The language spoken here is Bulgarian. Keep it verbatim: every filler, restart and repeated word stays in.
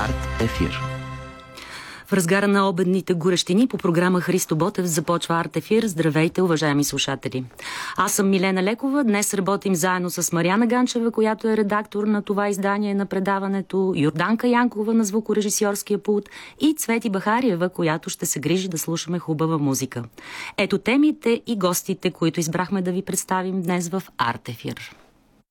Арт Ефир. В разгара на обедните горещини по програма Христо Ботев започва Арт Ефир. Здравейте, уважаеми слушатели! Аз съм Милена Лекова. Днес работим заедно с Мариана Ганчева, която е редактор на това издание на предаването, Йорданка Янкова на звукорежисьорския пулт и Цвети Бахариева, която ще се грижи да слушаме хубава музика. Ето темите и гостите, които избрахме да ви представим днес в Арт Ефир.